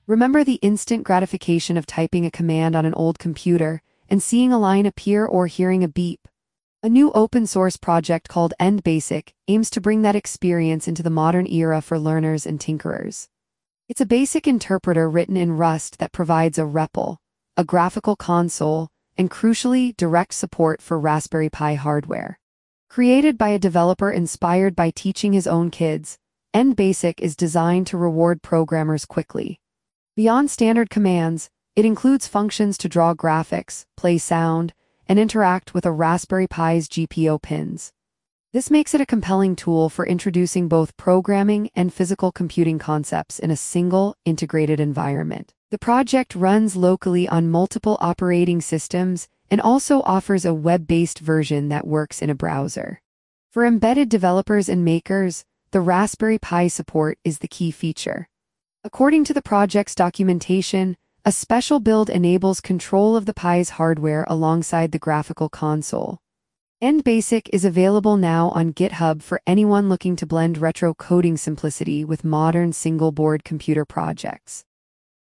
Remember the instant gratification of typing a command on an old computer and seeing a line appear or hearing a beep? A new open-source project called EndBasic aims to bring that experience into the modern era for learners and tinkerers. It's a basic interpreter written in Rust that provides a REPL, a graphical console, and crucially, direct support for Raspberry Pi hardware. Created by a developer inspired by teaching his own kids, EndBasic is designed to reward programmers quickly. Beyond standard commands, it includes functions to draw graphics, play sound, and interact with a Raspberry Pi's GPIO pins. This makes it a compelling tool for introducing both programming and physical computing concepts in a single, integrated environment. The project runs locally on multiple operating systems and also offers a web-based version that works in a browser. For embedded developers and makers, the Raspberry Pi support is the key feature. According to the project's documentation, a special build enables control of the Pi's hardware alongside the graphical console. EndBasic is available now on GitHub for anyone looking to blend retro coding simplicity with modern single-board computer projects.